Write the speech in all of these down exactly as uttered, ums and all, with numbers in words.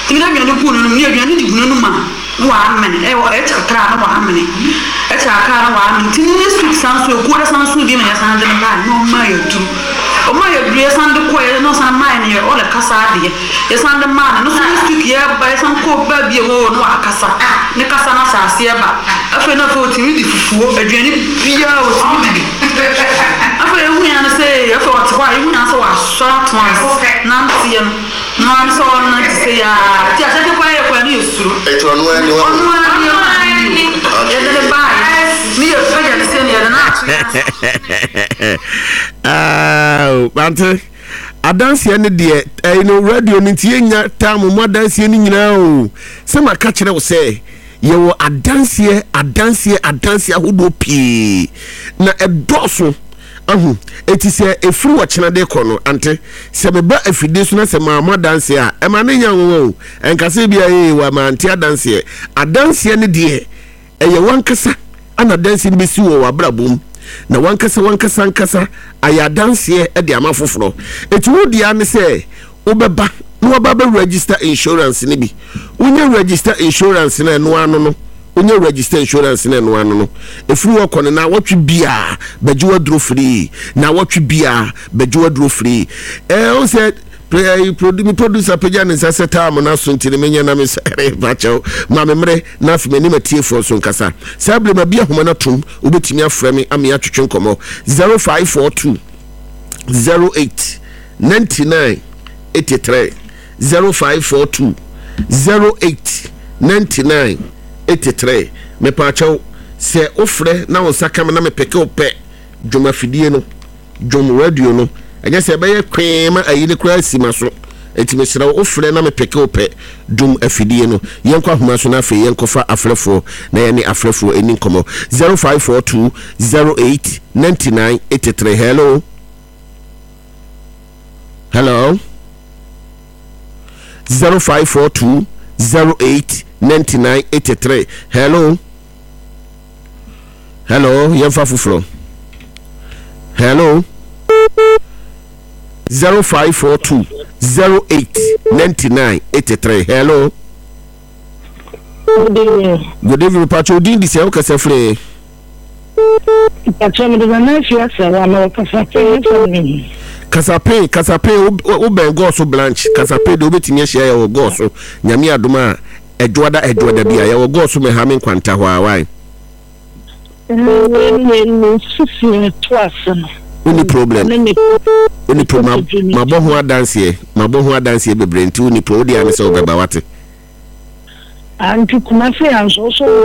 Timi na bianu pu no mi abianu di bunu no ma wa amene e e chakra na wa amene e chakra na wa amene tin next week sanso e kuora sanso bi me ya san de ba no ma ya tu o ma ya bi san de ko ya no san ma ne o le kasa de ya san de ma no so next week ya ba san ko ba bi e wo no akasa ne kasa na sa se ba afa na fo timi di fufuo aduane bia o timi di afa e hu ya na se afa o twa e hu na so wa short ones na ntie no am so na ti se ya ti a se kwa ya kwa ni usuru e to no ani wa no ani ya de ba mi yo fa ya se ni ya na ah bante adanse ne de eh no radio ni tie nya tam mo adanse ni nyina o se ma ka kire wo se ye wo adanse adanse adanse ahodo pii na edoso ahu eti se efiri wo kina de kono ante se beba afide so na se ma adanse a e ma ne nya wo enkase bia ye wa ma ante adanse adanse ne de eye wankasa ana adanse ne besi wo abrabom na wankasa wankasa nkasa aya danse e de amafoforo eti wo dia ne se obeba no obaba register insurance ne bi unye register insurance na no ano no unye register insurance na no ano no efiri wo kone na wotwe bia bajuwa dro free na wotwe bia bajuwa dro free eh on said produce producer peja ne sase time na so ntire menya na me sare bacho ma memre na afi mani matie fo so nkasa sable ma bia homa na tum obetimi afra me ame atwetwe nkomo zero five four two zero eight nine nine eight three zero five four two zero eight nine nine eight three me pacho se ofre na won sakam na me peke ope dwoma fidie no dwom radio no anya se be kwema ayile kura sima so etime sira ofre na me peke ope dum afidie no yenkwa homa so na fe yenkofa afrefo na ye ni afrefo eni nkomo zero five four two zero eight nine nine eight three. Hello hello zero five four two zero eight nine nine eight three. Hello hello yenfa fufuro hello zero five four two zero eight nine nine eight three. Hello good evening good evening pacho din di se o kase free pacho me do na fia se wa no kasa pe kasape kasape o ben go so blanche kasape do betimi ahia ya o go so nyame adoma edwoda edwoda bia ya o go so me ha me kwanta ho awai no sisi twice Any problem? Any problem? My boy who dance here, my boy who dance here, be brain to any pro. They are so bad about it. And to Kumasi, I'm also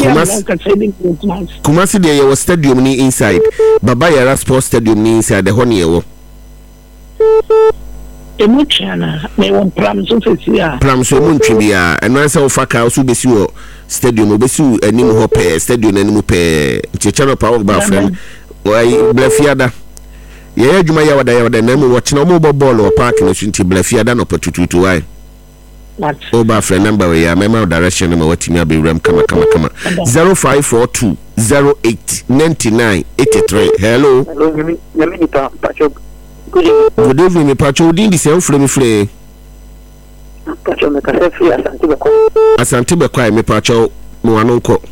Kumasi, there was stadium ni inside. Baba Yara Sports Stadium ni inside the honey. Emotional, they want plums of it. Plums so munchibia, and I saw Faka also be sure stadium, Obesu, and Nimo Hope, stadium, and Mupe, Chichano Power Bar friend. Why, Blefiada? Yeah, you may have the name of watching a mobile ball or parking or shinty Blefiada no potutu to why. Over friend number, yeah, memo direction and what you be ram, come, come, come. Zero five four two zero eight ninety nine eighty three. Hello, good evening, me Pacho. Did the same frame free? Pacho, me Cafe, Asante Bequai, me Pacho, Moanoko.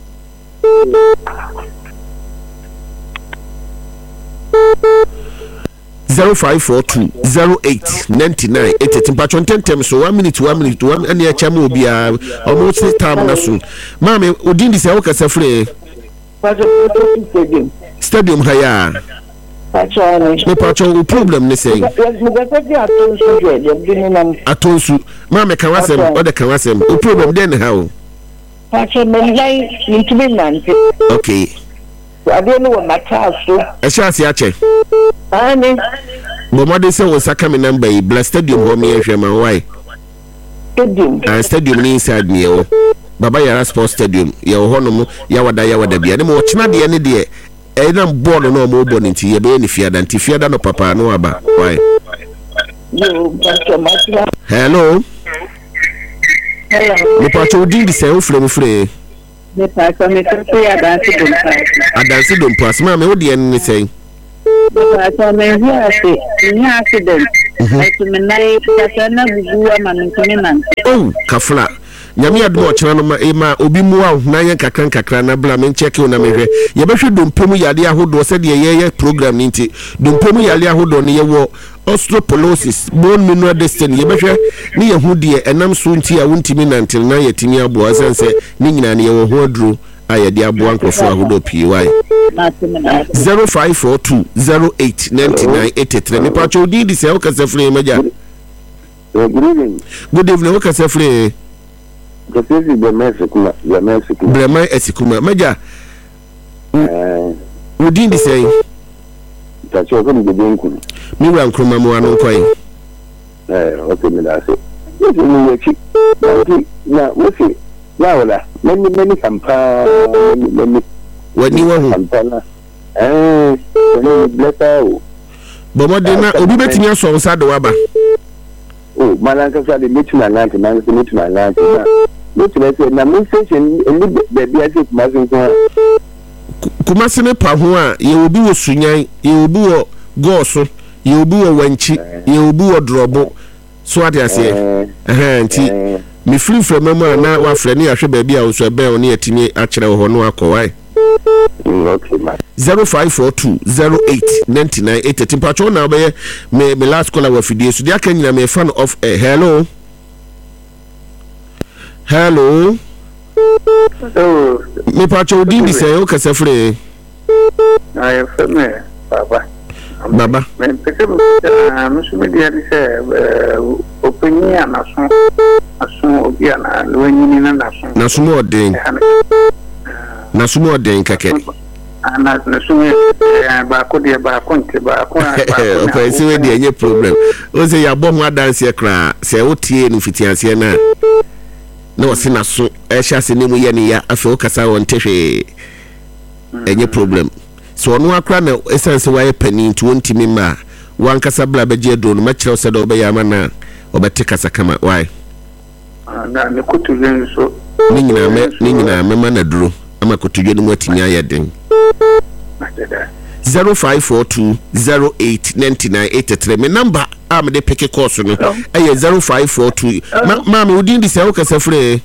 Zero five four two zero eight ninety nine eighty. Patron ten times so one minute one minute one and ya chamu bia almost time na soon. Mami, odin di se o kase free. Stadium. Stadium haya. Me patron problem ne say. Atonsu. Mami kan wasem o de kan wasem. O problem den how? Patron me like intime man. Okay. I don't know what my class so. E sha se ache. Ani. Bo made say won saka me number e Blast Stadium ho me ehwe man why? Stadium. Ah stadium ni inside me o. Baba Yara Sports Stadium. Ye ho no mo ya wada ya wada bia. Ne mo china de ne de e na ball no mo bo nti ye be ni fiada nti fiada no papa no aba. Why? Hello. Hello. Me pacho din di say o free me free. Me pacho me so ya dance dum pa. Adansi dum pas ma me wo de ne say. Me pacho me here say, me accident. Eti menai kasana bugu ama ntumina. Oh, kafla. Nyame adom ochena no ma ema obi muwa na yen kakran kakran na bla men check na mehwe ye behwe dompemu yade ahodo se de ye program ni nti dompemu yade ahodo ne ye wo osteoporosis bone mineral destiny ye behwe ne ye hu de enam so nti a wontimi nantil na ye timi abo asense ni nyina ne ye wo ho aduro aye de abo ankofo ahodo pii wai zero five four two zero eight nine nine eight three ni pa cho di di se o ka se free meja. Good evening. Good evening, o ka se free. This is the Mexico, the Mexico. Brema esikuma meja. Eh, wodi ndi sei. That's what I'm doing. Mi wa nkroma mo anu kwai. Eh, okay me da se. Yes, we we chi. Na, we see. Na wala. Many many kampa, many. Wani wa hu. Kampa na. Eh, we bless out. Bomo de na obi betimi aso nsa de waba. Oh, malanka sa de meeting na land, na meeting na land. Meeting na na message and baby I say mazin ko. Kumase ne pa ho a ye obi wo sunyan, ye obi wo goso, ye obi wo wanchi, ye obi wo drobo. So ade ase. Eh nti me free from mama na wa frɛ ne ahwe baby a wo so ebe oni atimi a kyerɛ ho no akɔwai. Okay, man. zero five four two zero eight nine nine eight eight. Pacho na be me me last caller wa fidie so dia kan nyina me fan of eh, hello. Hello. Oh, Me pacho di di say o ka se free. I am me baba. Baba. Me peke me so me dia di say opinion na so aso obi na lo nyini na na so. Na so mo den. Na so mo den kake. Ana na so me ba ko de ba ko nte ba ko ba ko. Okay, so we dey any problem. O say ya bom dance e kra, say o tie no fitianse na. No se na so e sha se ne mu ye ne ya afa o kasa won tehwe. Any problem. So onu akra na essence why pani nti wontimi ma wan kasa bla beje do no ma kire o se do be ya ma na obete kasa kama why. Na ne kutulen so. Ni nyina me ni nyina me ma na duro ama kotudwe no atimi ayeden. zero five four two zero eight nine nine eight three. My number am de pick course no eh zero five four two. Ma me udin di se o kasa free.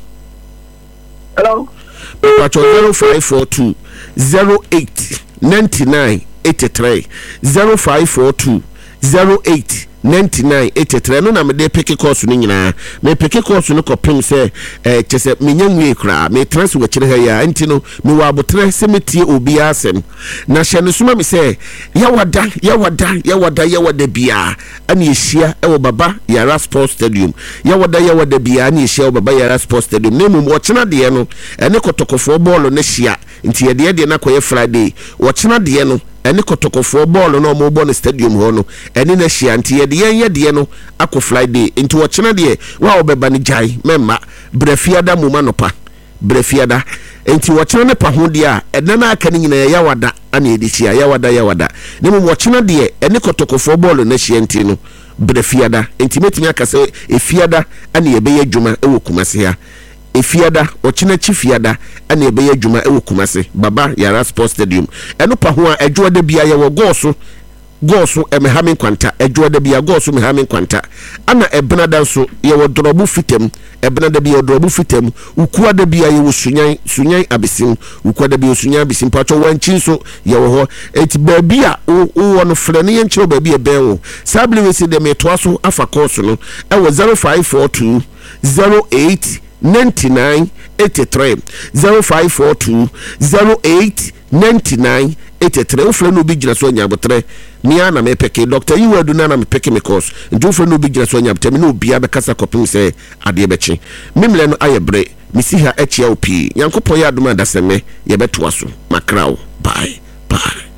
Hello. Pacho zero five four two zero eight nine nine eight three. zero five four two zero eight nine nine eight three. No na me de pick course no nyina. Me pick course no kopem se eh chese me nyanwe kra me trans wo kire ha ya enti no me wa abotre se metie obi asem na hye no suma me se ya wada ya wada ya wada ya wada bia ani ehia e wo baba Yara Sports Stadium ya wada ya wada bia ani ehia wo baba Yara Sports Stadium na mu wo kina de no ene kotokofo ball no hia enti ye de de na koye Friday wo kina de no ene kotokofo ball no mo ball no stadium ho no ene na hia enti ye de ye de no akọ Friday enti wo kina de wa obeba ni jai memma brefiada mu manopa brefiada enti wo kina ne pa ho de a ene na aka ni nyina ya wada ana edisia ya wada ya wada ne mu wo kina de ene kotokofo ball no hia enti no brefiada enti metimi aka se efiada ana ye be ye dwuma e wo kumase ha efiada ochina chifiada ana ebe ya dwuma ewo kumase baba Yara Sports Stadium eno pa ho a adwo da bia ye wo goso goso emehamin kwanta adwo da bia goso mehamin kwanta ana ebena da so ye wo drobu fitem ebena da bia drobu fitem ukua da bia ye wo sunyan sunyan abesim ukua da bia sunyan abesim pacho wanchin so ye wo ho eti ba bia wo wo no frɛ ne ye nkyerɛ ba bia ben wo sabli we se de metoa so afa course no e wo zero five four two zero eight nine nine eight three. zero five four two zero eight nine nine eight three. Ufre no big jina so nyabotre ni ana me peke doctor you wadu na na me peke me course nti ufre no big jina so nyabotre me no bia be kasa kopim se ade bechi memle no ayebre misi ha echi opi yankopon ya aduma daseme ye beto aso makrao bye bye.